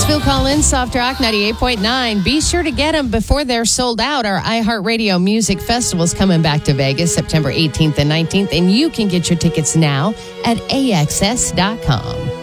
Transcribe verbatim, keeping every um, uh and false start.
It's Phil Collins, Soft Rock ninety-eight point nine. Be sure to get them before they're sold out. Our iHeartRadio Music Festival is coming back to Vegas September eighteenth and nineteenth, and you can get your tickets now at A X S dot com.